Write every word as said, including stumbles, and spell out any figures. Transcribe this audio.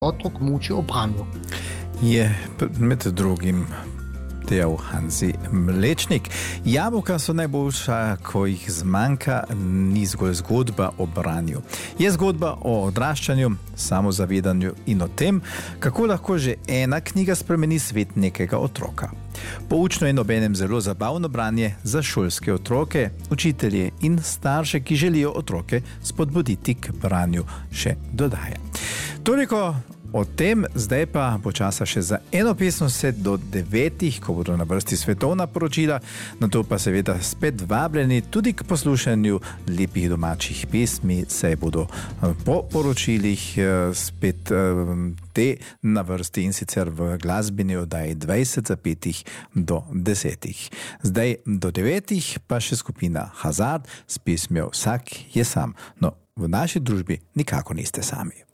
otrok muči o branju. Je med drugim dejal Hanzi Mlečnik. Jabolka so najboljša, ko jih zmanjka, ni zgolj zgodba o branju. Je zgodba o odraščanju, samozavedanju in o tem, kako lahko že ena knjiga spremeni svet nekega otroka. Poučno in obenem zelo zabavno branje za šolske otroke, učitelje in starše, ki želijo otroke spodbuditi k branju, še dodaja. Toliko o tem, zdaj pa počasa še za eno pesem vse do devetih, ko bodo na vrsti svetovna poročila, na to pa seveda spet vabljeni tudi k poslušanju lepih domačih pesmi, saj bodo po poročilih spet te na vrsti in sicer v glasbeni oddaji dvajset zapetih do desetih. Zdaj do devetih pa še skupina Hazard s pesmijo Vsak je sam. No, v naši družbi nikako niste sami.